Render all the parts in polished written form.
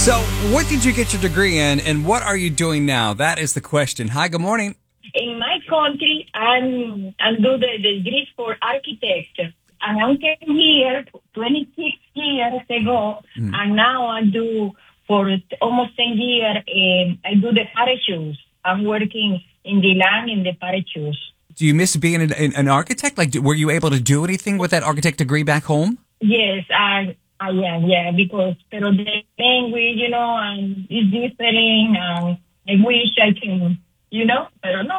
So, what did you get your degree in, and what are you doing now? That is the question. Hi, good morning. In my country, I'm do the degree for architect. And I came here 26 years ago, and now I do for almost 10 years, I do the parachutes. I'm working in the land in the parachutes. Do you miss being an architect? Like, were you able to do anything with that architect degree back home? Yes, I am, yeah, because pero the language, and it's different, and I wish I can, pero no,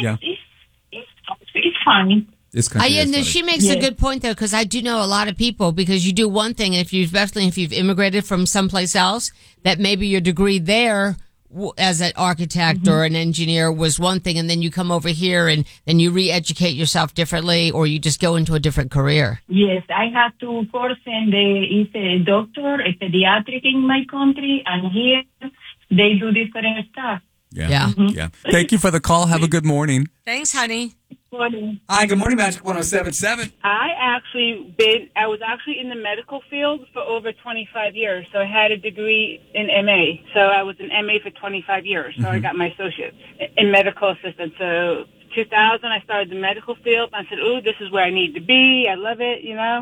it's fun. She makes a good point, though, because I do know a lot of people, because you do one thing, especially if you've immigrated from someplace else, that maybe your degree there as an architect or an engineer was one thing, and then you come over here and then you re-educate yourself differently, or you just go into a different career. Yes, I have to course, and is a doctor, a pediatric in my country, and here they do different stuff. Yeah. Thank you for the call. Have a good morning. Thanks, honey. Hi, good morning, Magic 107.7. I was actually in the medical field for over 25 years. So I had a degree in MA. So I was an MA for 25 years. So I got my associates in medical assistant. So 2000, I started the medical field. I said, ooh, this is where I need to be. I love it,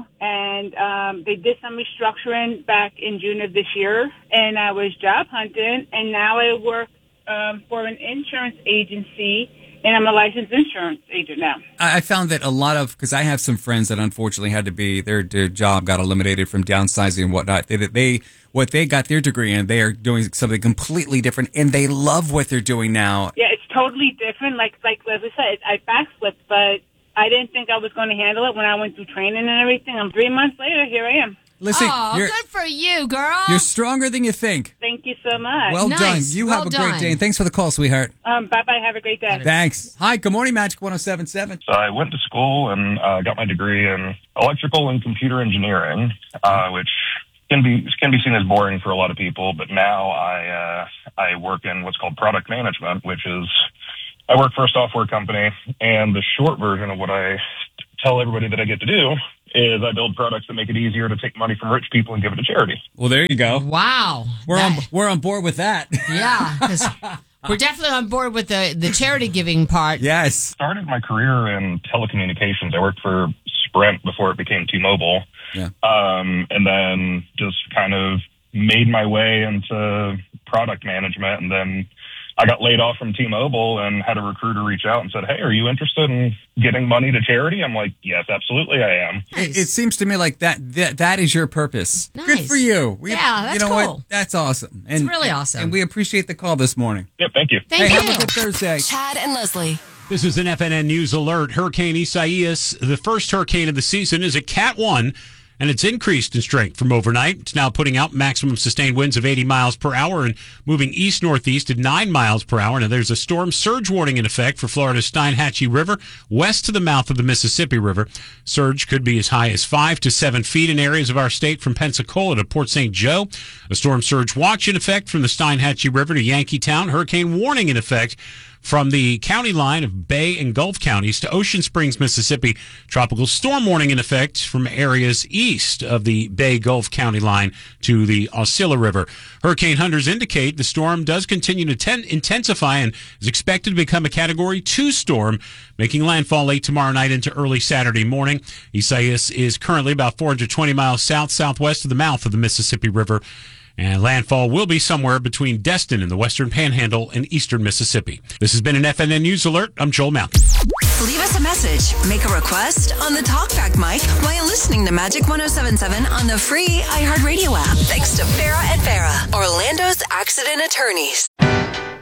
And they did some restructuring back in June of this year. And I was job hunting. And now I work for an insurance agency. And I'm a licensed insurance agent now. I found that a lot of, because I have some friends that unfortunately had to be, their job got eliminated from downsizing and whatnot. What they got their degree in, they are doing something completely different, and they love what they're doing now. Yeah, it's totally different. Like as I said, I backflipped, but I didn't think I was going to handle it when I went through training and everything. And 3 months later, here I am. Listen, good for you, girl. You're stronger than you think. Thank you so much. Well done. You have a great day, and thanks for the call, sweetheart. Bye-bye. Have a great day. Thanks. Hi, good morning, Magic 107.7. So I went to school and got my degree in electrical and computer engineering, which can be seen as boring for a lot of people. But now I work in what's called product management, which is I work for a software company, and the short version of what I tell everybody that I get to do is I build products that make it easier to take money from rich people and give it to charity. Well, there you go. Wow. We're on board with that. Yeah, because we're definitely on board with the charity giving part. Yes. Started my career in telecommunications. I worked for Sprint before it became T-Mobile. Yeah. And then just kind of made my way into product management, and then I got laid off from T-Mobile and had a recruiter reach out and said, hey, are you interested in getting money to charity? I'm like, yes, absolutely I am. Nice. It seems to me like that is your purpose. Nice. Good for you. That's cool. what? That's awesome. It's really awesome. And we appreciate the call this morning. Yeah, thank you. Thank you. Have a good Thursday. Chad and Leslie. This is an FNN News alert. Hurricane Isaias, the first hurricane of the season, is a Cat 1. And it's increased in strength from overnight. It's now putting out maximum sustained winds of 80 miles per hour and moving east-northeast at 9 miles per hour. Now, there's a storm surge warning in effect for Florida's Steinhatchee River, west to the mouth of the Mississippi River. Surge could be as high as 5 to 7 feet in areas of our state from Pensacola to Port St. Joe. A storm surge watch in effect from the Steinhatchee River to Yankeetown. Hurricane warning in effect from the county line of Bay and Gulf counties to Ocean Springs, Mississippi. Tropical storm warning in effect from areas east of the Bay Gulf county line to the Osceola River. Hurricane hunters indicate the storm does continue to intensify and is expected to become a Category 2 storm, making landfall late tomorrow night into early Saturday morning. Isaias is currently about 420 miles southwest of the mouth of the Mississippi River. And landfall will be somewhere between Destin in the western panhandle and eastern Mississippi. This has been an FNN News Alert. I'm Joel Malkin. Leave us a message. Make a request on the TalkBack mic while listening to Magic 107.7 on the free iHeartRadio app. Thanks to Farah and Farah, Orlando's accident attorneys.